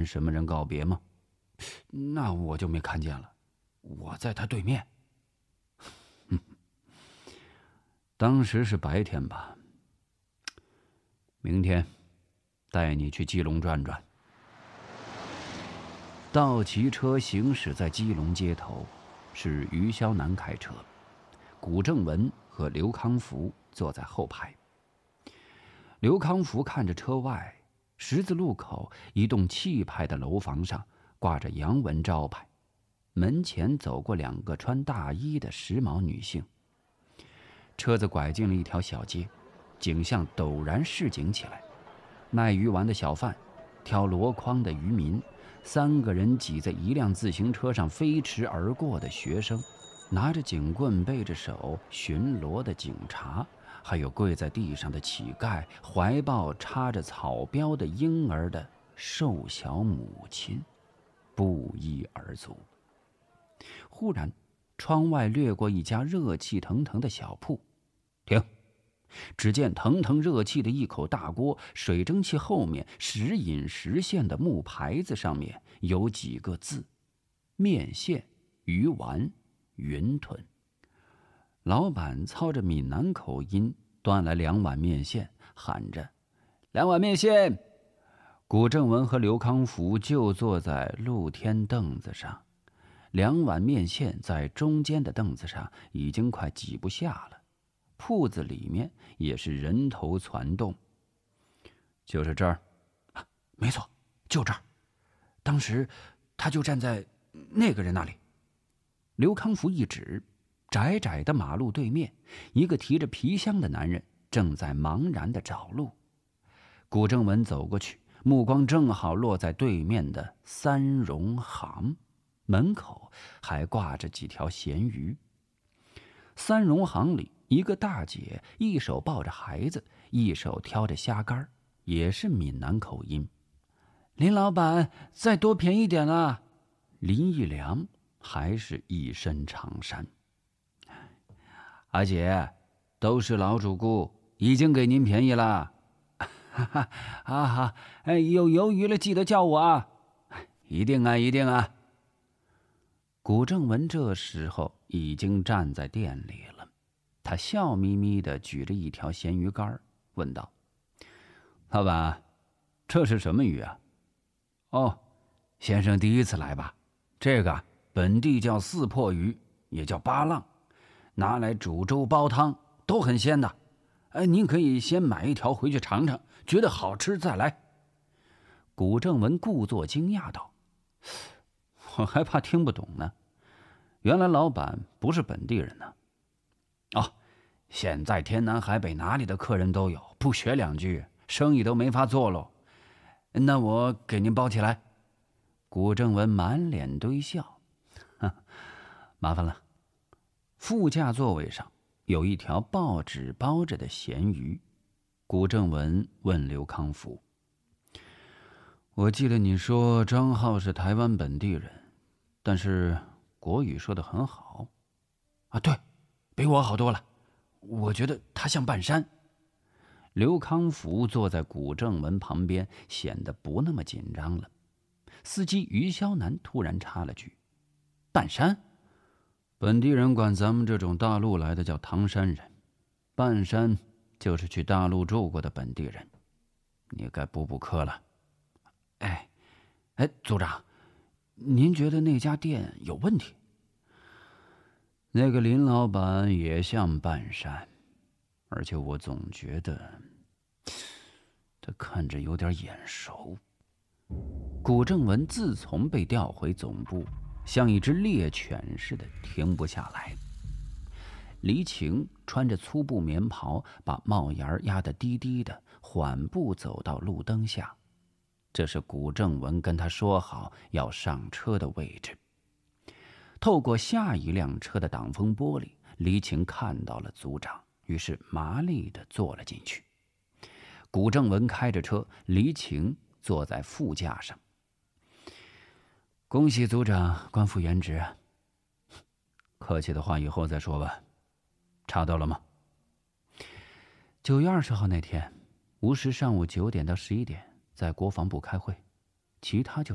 什么人告别吗？ 那我就没看见了，我在他对面。 当时是白天吧？明天带你去基隆转转。道奇车行驶在基隆街头，是于霄南开车，古正文和刘康福坐在后排。刘康福看着车外，十字路口一栋气派的楼房上挂着洋文招牌，门前走过2个穿大衣的时髦女性。车子拐进了一条小街，景象陡然市井起来。卖鱼丸的小贩，挑箩筐的渔民，3个人挤在一辆自行车上飞驰而过的学生，拿着警棍背着手巡逻的警察，还有跪在地上的乞丐，怀抱插着草标的婴儿的瘦小母亲，不一而足。忽然，窗外掠过一家热气腾腾的小铺。停！只见腾腾热气的一口大锅，水蒸气后面时隐时现的木牌子上面有几个字：面线、鱼丸、云吞。老板操着闽南口音端来2碗面线，喊着：“2碗面线！”古正文和刘康福就坐在露天凳子上，2碗面线在中间的凳子上已经快挤不下了。铺子里面也是人头攒动。就是这儿？ 没错，就这儿。当时他就站在那个人那里。 刘康福一指，窄窄的马路对面，一个提着皮箱的男人正在茫然地找路。古正文走过去，目光正好落在对面的三荣行，门口还挂着几条咸鱼。三荣行里，一个大姐一手抱着孩子，一手挑着虾干，也是闽南口音。 林老板，再多便宜点啦！ 林一良还是一身长衫。阿姐，都是老主顾，已经给您便宜了。 哈哈，有鱿鱼了记得叫我啊！ 一定啊，一定啊。古正文这时候已经站在店里了，他笑眯眯地举着一条咸鱼干，问道：“老板，这是什么鱼啊？”“哦，先生第一次来吧？这个本地叫四破鱼，也叫八浪，拿来煮粥煲汤都很鲜的。您可以先买1条回去尝尝，觉得好吃再来。”古正文故作惊讶道：“我还怕听不懂呢，原来老板不是本地人呢。”“哦，现在天南海北哪里的客人都有，不学2句，生意都没法做喽。那我给您包起来。”古正文满脸堆笑：“麻烦了。”副驾座位上有1条报纸包着的咸鱼。古正文问刘康福：“我记得你说张浩是台湾本地人，但是国语说得很好。”“ 啊，对，比我好多了。我觉得他像半山。” 刘康福坐在古正文旁边，显得不那么紧张了。司机于霄南突然插了句：“半山？本地人管咱们这种大陆来的叫唐山人，半山就是去大陆住过的本地人。你该补补课了。”“ 组长，您觉得那家店有问题？”“ 那个林老板也像半山，而且我总觉得他看着有点眼熟。”古正文自从被调回总部，像一只猎犬似的停不下来。黎晴穿着粗布棉袍，把帽檐压得低低的，缓步走到路灯下。这是古正文跟他说好要上车的位置。透过下一辆车的挡风玻璃，黎晴看到了组长，于是麻利地坐了进去。古正文开着车，黎晴坐在副驾上。“恭喜组长官复原职。”“客气的话以后再说吧。查到了吗？”9月20号那天，吴石上午9点到11点在国防部开会，其他就